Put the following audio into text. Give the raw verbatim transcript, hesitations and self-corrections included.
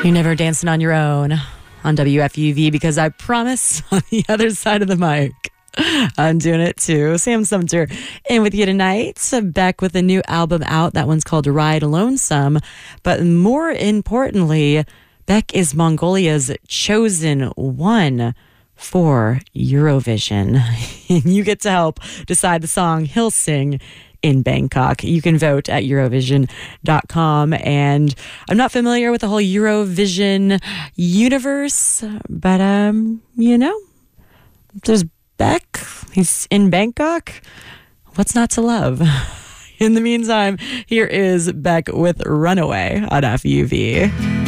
You're never dancing on your own on W F U V, because I promise on the other side of the mic, I'm doing it too. Sam Sumter in with you tonight. Back with a new album out. That one's called Ride Lonesome. But more importantly, Beck is Mongolia's chosen one for Eurovision. And you get to help decide the song he'll sing in Bangkok. You can vote at Eurovision dot com. And I'm not familiar with the whole Eurovision universe, but, um, you know, there's Beck. He's in Bangkok. What's not to love? In the meantime, here is Beck with Runaway on F U V.